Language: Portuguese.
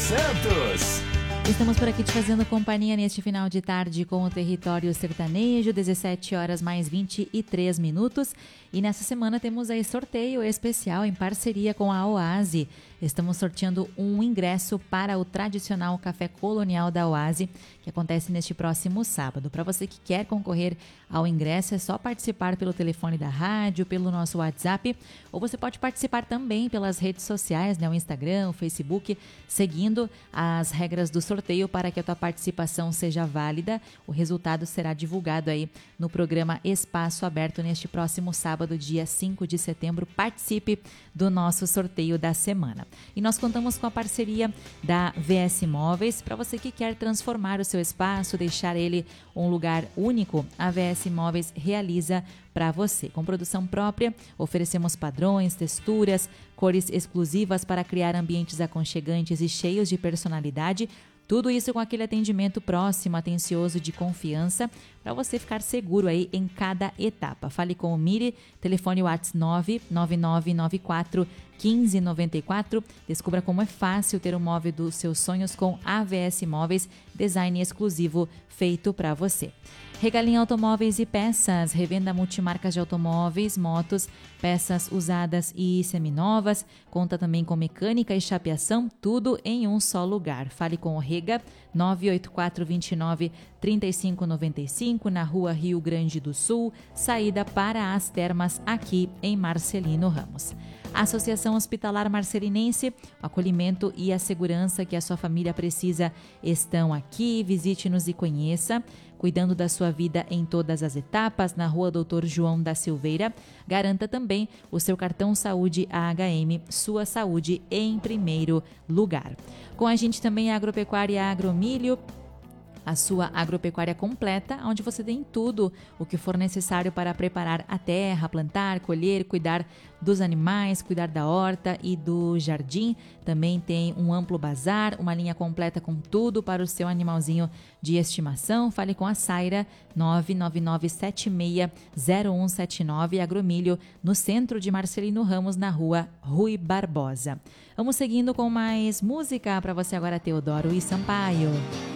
Santos. Estamos por aqui te fazendo companhia neste final de tarde com o Território Sertanejo, 17 horas mais 23 minutos. E nessa semana temos aí sorteio especial em parceria com a Oase. Estamos sorteando um ingresso para o tradicional Café Colonial da Oase, que acontece neste próximo sábado. Para você que quer concorrer ao ingresso, é só participar pelo telefone da rádio, pelo nosso WhatsApp, ou você pode participar também pelas redes sociais, né, o Instagram, o Facebook, seguindo as regras do sorteio para que a tua participação seja válida. O resultado será divulgado aí no programa Espaço Aberto neste próximo sábado, dia 5 de setembro. Participe do nosso sorteio da semana. E nós contamos com a parceria da VS Móveis. Para você que quer transformar o seu espaço, deixar ele um lugar único, a VS Móveis realiza para você. Com produção própria, oferecemos padrões, texturas, cores exclusivas para criar ambientes aconchegantes e cheios de personalidade. Tudo isso com aquele atendimento próximo, atencioso, de confiança, para você ficar seguro aí em cada etapa. Fale com o Miri, telefone WhatsApp 99994 1594. Descubra como é fácil ter o móvel dos seus sonhos com AVS Móveis, design exclusivo feito para você. Regalinha Automóveis e Peças, revenda multimarcas de automóveis, motos, peças usadas e seminovas, conta também com mecânica e chapeação, tudo em um só lugar. Fale com o Rega, 98429-3595, na Rua Rio Grande do Sul, saída para as Termas, aqui em Marcelino Ramos. Associação Hospitalar Marcelinense, o acolhimento e a segurança que a sua família precisa estão aqui. Visite-nos e conheça. Cuidando da sua vida em todas as etapas, na Rua Doutor João da Silveira. Garanta também o seu cartão Saúde AHM, sua saúde em primeiro lugar. Com a gente também a Agropecuária Agromilho, a sua agropecuária completa, onde você tem tudo o que for necessário para preparar a terra, plantar, colher, cuidar dos animais, cuidar da horta e do jardim. Também tem um amplo bazar, uma linha completa com tudo para o seu animalzinho de estimação. Fale com a Saira, 999760179, Agromilho, no centro de Marcelino Ramos, na Rua Rui Barbosa. Vamos seguindo com mais música para você agora, Teodoro e Sampaio.